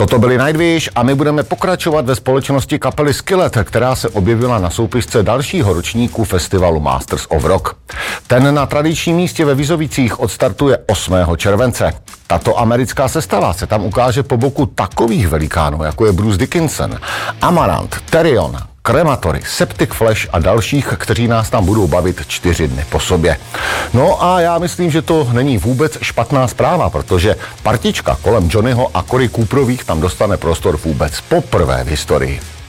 Toto byly Nightwish a my budeme pokračovat ve společnosti kapely Skillet, která se objevila na soupisce dalšího ročníku festivalu Masters of Rock. Ten na tradičním místě ve Vizovicích odstartuje 8. července. Tato americká sestava se tam ukáže po boku takových velikánů, jako je Bruce Dickinson, Amarant, Therion, Crematory, Septic Flesh a dalších, kteří nás tam budou bavit 4 dny po sobě. No a já myslím, že to není vůbec špatná zpráva, protože partička kolem Johnnyho a Corey Cooperových tam dostane prostor vůbec poprvé v historii.